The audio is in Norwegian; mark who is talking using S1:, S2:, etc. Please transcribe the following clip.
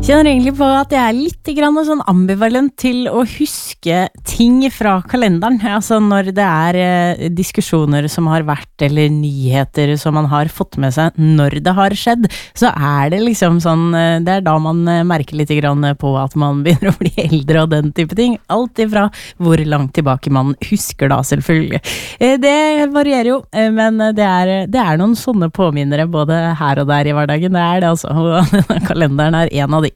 S1: Kjenner egentlig på at jeg litt grann sånn ambivalent til å huske ting fra kalenderen. Altså når det diskusjoner som har vært, eller nyheter som man har fått med seg når det har skjedd, så det liksom sånn, det da man merker litt grann på at man begynner å bli eldre og den type ting. Alt ifra hvor langt tilbake man husker da, selvfølgelig. Det varierer jo, men det noen sånne påminnere både her og der i hverdagen. Det det altså, og denne kalenderen en av de.